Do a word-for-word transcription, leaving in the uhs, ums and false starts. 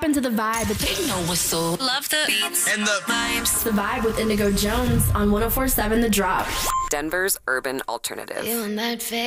into the vibe. They know what's so. Love the beats and the vibes. The Vibe with Indigo Jones on one oh four point seven The Drop. Denver's urban alternative. Feeling that